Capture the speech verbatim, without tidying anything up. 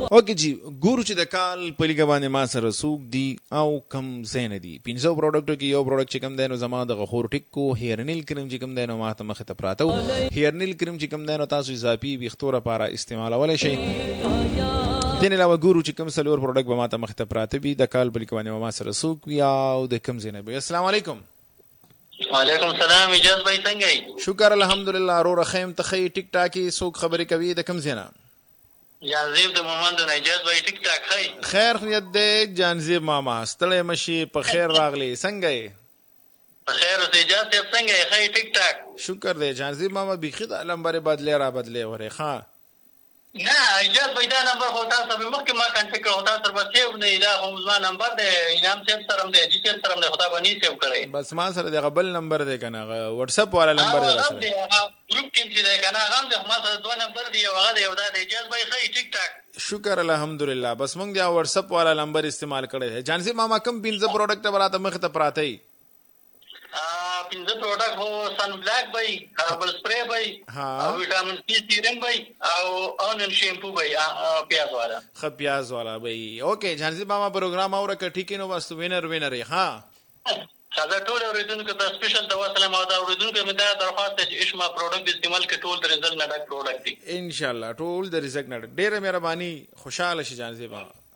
اوکې جی ګورو چې د کال په لیګه باندې ما سره سوق دی او کم زین دي پنځو پروډکټو کې یو پروډکټ چې کم دی نو زما د غخور ټیکو هیرنیل کریم چې کم دی نو ما ته مخ ته پراته هیرنیل کریم چې کم دی نو تاسو اضافي ویختو لپاره استعمالولای شئ. دین علاوه ګورو چې کم سلور پروډکټ به ما ته مخ ته پراته وي د کال په لیګه باندې ما سره سوق وي او د کم زین به. السلام علیکم. وعلیکم السلام. اجازه بھائی څنګه؟ شکر الحمدلله. رو رخیم تخی ټیک ټاکی سوق خبرې کوي د کم زینا جانزیب د محمد نجات بھائی ټیک ټاک خی خیر خیریت دې جانزیب ماما ستړی مشي په خیر راغلی څنګه یې؟ په خیر اوسې اجازه صاحب څنګه یې؟ خی ټیک ټاک شکر دې جانزیب ماما بیخي د نمبر بدلې را بدلې وره ښا نه اجازه بھائی دا نمبر خو تاسو به مخکې ما کانټیکټ کړو تاسو سره بس یو نه دا هم ځوان نمبر دی انعام صاحب سره دی جی سره دی خدا باندې سیو کړی بس ما سره د غبل نمبر دی کنه واتس اپ والا نمبر دی سره ګروپ کې چې دی کنه هغه د ما سره دوه نمبر دی یو هغه دی یو دا دی اجازه بھائی خی ټیک ټاک شکر الحمدلله. بس موږ دا واتس اپ والا نمبر استعمال کړی دی. جانسی ماما کم پنځه پروډکټ براته مخ ته پراته ای ا پنځه پروډکټ هو سن بلیک بھائی هربل سپری بھائی او وټامین سی سیرم بھائی او اونن شیمپو بھائی پیاز والا خ پیاز والا بھائی. اوکے جانسی ماما پروګرام اور کټی کینو واسطه وینر وینر ها خزر ټول اوریدونکو ته سپیشل د وسلام او د اوریدونکو مې دا درخواست چې اشما پروډکټ استعمال کې ټول د رزلټ نه ډک پروډکټ دي ان شاء الله ټول د رزق نه ډیره مهرباني خوشاله شي جانسی ماما.